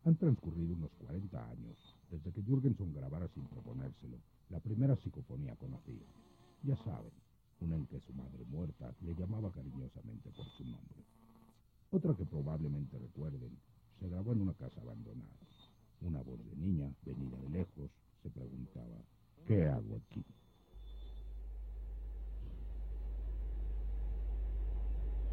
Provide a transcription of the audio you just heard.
Han transcurrido unos 40 años desde que Jürgenson grabara sin proponérselo la primera psicofonía conocida. Ya saben, una en que su madre muerta le llamaba cariñosamente por su nombre. Otra que probablemente recuerden se grabó en una casa abandonada. Una voz de niña, venida de lejos, se preguntaba: ¿qué hago aquí?